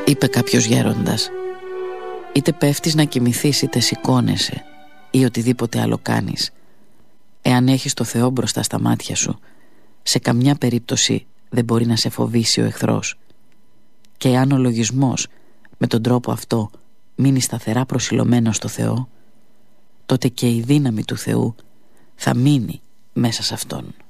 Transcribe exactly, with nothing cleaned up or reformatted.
Είπε κάποιος γέροντας, είτε πέφτεις να κοιμηθείς είτε σηκώνεσαι ή οτιδήποτε άλλο κάνεις, εάν έχεις το Θεό μπροστά στα μάτια σου, σε καμιά περίπτωση δεν μπορεί να σε φοβήσει ο εχθρός. Και εάν ο λογισμός με τον τρόπο αυτό μείνει σταθερά προσιλωμένος στο Θεό, τότε και η δύναμη του Θεού θα μείνει μέσα σε αυτόν.